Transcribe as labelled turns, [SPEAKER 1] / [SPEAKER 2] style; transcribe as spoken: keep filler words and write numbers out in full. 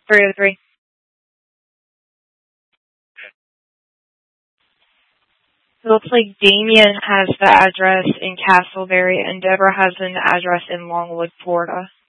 [SPEAKER 1] three oh three. It looks like Damien has the address in Castleberry and Deborah has an address in Longwood, Florida.